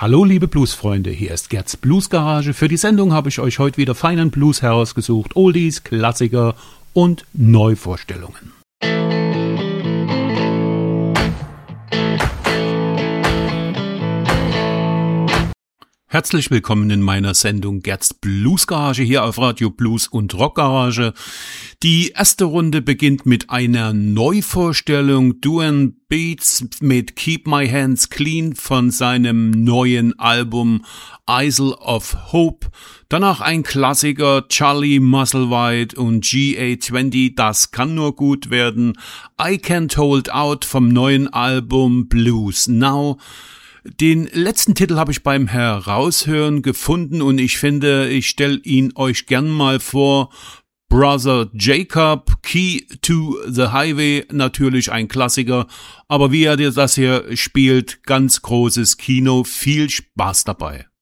Hallo liebe Bluesfreunde, hier ist Gerds Bluesgarage. Für die Sendung habe ich euch heute wieder feinen Blues herausgesucht, Oldies, Klassiker und Neuvorstellungen. Herzlich willkommen in meiner Sendung Gerds Bluesgarage hier auf Radio Blues und Rockgarage. Die erste Runde beginnt mit einer Neuvorstellung. Duane Beats mit Keep My Hands Clean von seinem neuen Album Isle of Hope. Danach ein Klassiker, Charlie Musselwhite und GA20, das kann nur gut werden. I Can't Hold Out vom neuen Album Blues Now. Den letzten Titel habe ich beim Heraushören gefunden und ich finde, ich stelle ihn euch gern mal vor. Brother Jacob, Key to the Highway, natürlich ein Klassiker, aber wie er das hier spielt, ganz großes Kino, viel Spaß dabei.